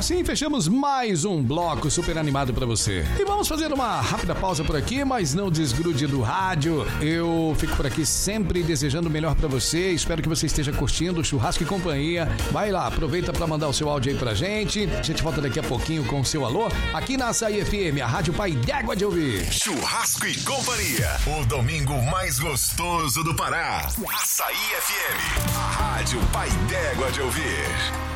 assim fechamos mais um bloco super animado pra você. E vamos fazer uma rápida pausa por aqui, mas não desgrude do rádio. Eu fico por aqui sempre desejando o melhor pra você. Espero que você esteja curtindo o Churrasco e Companhia. Vai lá, aproveita pra mandar o seu áudio aí pra gente. A gente volta daqui a pouquinho com o seu alô, aqui na Açaí FM, a Rádio Pai d'Égua de Ouvir. Churrasco e Companhia, o domingo mais gostoso do Pará. Açaí FM, a Rádio Pai d'Égua de Ouvir.